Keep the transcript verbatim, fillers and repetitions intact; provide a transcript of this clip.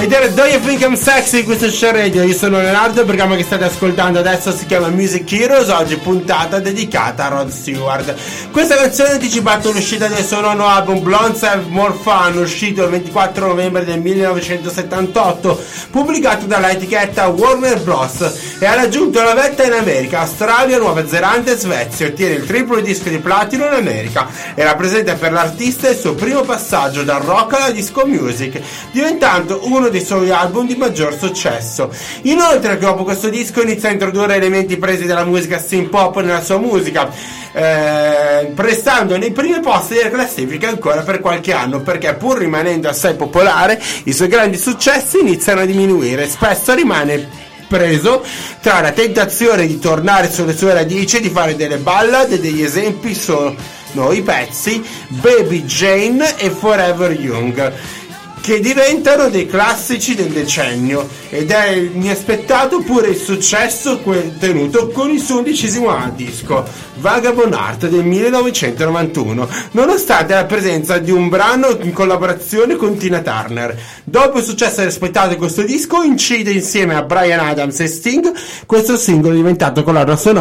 Ed era Do You Think I'm Sexy? Questo è Share Radio. Io sono Leonardo. Il programma che state ascoltando adesso si chiama Music Heroes. Oggi puntata dedicata a Rod Stewart. Questa canzone ha anticipato l'uscita del suo nono album Blondes Have More Fun, uscito il ventiquattro novembre del millenovecentosettantotto, pubblicato dalla etichetta Warner Bros. E ha raggiunto la vetta in America, Australia, Nuova Zelanda e Svezia. Ottiene il triplo disco di platino in America e rappresenta per l'artista il suo primo passaggio dal rock alla disco music, diventando uno dei suoi album di maggior successo. Inoltre, dopo questo disco inizia a introdurre elementi presi dalla musica synth pop nella sua musica, eh, prestando nei primi posti delle classifiche ancora per qualche anno, perché pur rimanendo assai popolare i suoi grandi successi iniziano a diminuire. Spesso rimane preso tra la tentazione di tornare sulle sue radici e di fare delle ballad, e degli esempi sono i pezzi Baby Jane e Forever Young, che diventano dei classici del decennio, ed è inaspettato pure il successo ottenuto con il suo undicesimo disco Vagabond Heart del millenovecentonovantuno, nonostante la presenza di un brano in collaborazione con Tina Turner. Dopo il successo inaspettato di questo disco, incide insieme a Bryan Adams e Sting questo singolo, diventato colonna sonora